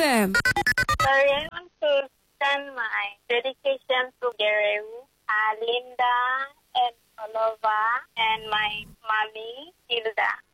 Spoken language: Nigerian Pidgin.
FM. Sorry, I want to send my dedication to Gereru, Linda, and Olova, and my mommy, Hilda.